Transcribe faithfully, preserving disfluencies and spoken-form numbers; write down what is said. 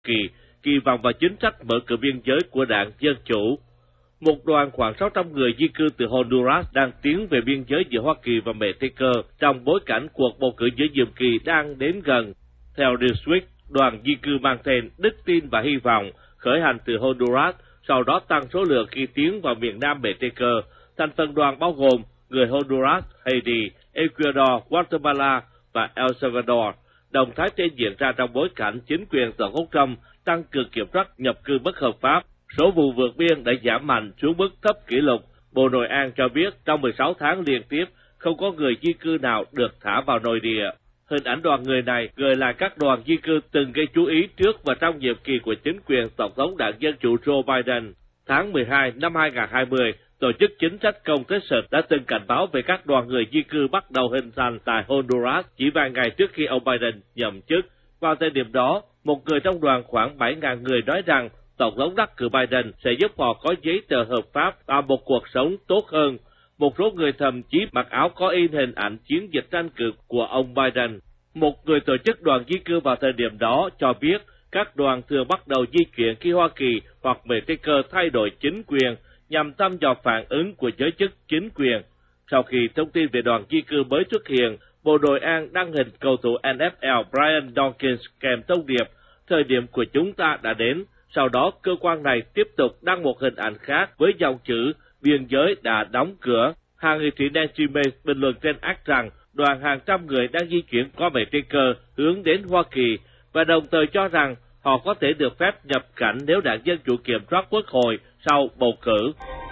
Kỳ, kỳ vọng vào chính sách mở cửa biên giới của đảng Dân Chủ. Một đoàn khoảng sáu trăm người di cư từ Honduras đang tiến về biên giới giữa Hoa Kỳ và Mexico trong bối cảnh cuộc bầu cử giữa nhiệm kỳ đang đến gần. Theo Newsweek, đoàn di cư mang tên đức tin và hy vọng khởi hành từ Honduras, sau đó tăng số lượng khi tiến vào miền Nam Mexico. Thành phần đoàn bao gồm người Honduras, Haiti, Ecuador, Guatemala và El Salvador. Động thái trên diễn ra trong bối cảnh chính quyền Tổng thống Trump tăng cường kiểm soát nhập cư bất hợp pháp. Số vụ vượt biên đã giảm mạnh xuống mức thấp kỷ lục. Bộ Nội an cho biết trong mười sáu tháng liên tiếp, không có người di cư nào được thả vào nội địa. Hình ảnh đoàn người này gợi lại các đoàn di cư từng gây chú ý trước và trong nhiệm kỳ của chính quyền Tổng thống đảng Dân Chủ Joe Biden. Tháng mười hai năm hai nghìn không trăm hai mươi, Tổ chức Chính sách Công Thế Sệt đã từng cảnh báo về các đoàn người di cư bắt đầu hình thành tại Honduras chỉ vài ngày trước khi ông Biden nhậm chức. Vào thời điểm đó, một người trong đoàn khoảng bảy nghìn người nói rằng Tổng thống đắc cử Biden sẽ giúp họ có giấy tờ hợp pháp và một cuộc sống tốt hơn. Một số người thậm chí mặc áo có in hình ảnh chiến dịch tranh cử của ông Biden. Một người tổ chức đoàn di cư vào thời điểm đó cho biết các đoàn thường bắt đầu di chuyển khi Hoa Kỳ hoặc Mexico thay đổi chính quyền nhằm thăm dò phản ứng của giới chức chính quyền. Sau khi thông tin về đoàn di cư mới xuất hiện, Bộ Nội an đăng hình cầu thủ N F L Brian Dawkins kèm thông điệp thời điểm của chúng ta đã đến. Sau đó, cơ quan này tiếp tục đăng một hình ảnh khác với dòng chữ biên giới đã đóng cửa. Hạ nghị sĩ Nancy Mace bình luận trên X rằng đoàn hàng trăm người đang di chuyển qua Mexico hướng đến Hoa Kỳ và đồng thời cho rằng họ có thể được phép nhập cảnh nếu đảng Dân Chủ kiểm soát quốc hội sau bầu cử.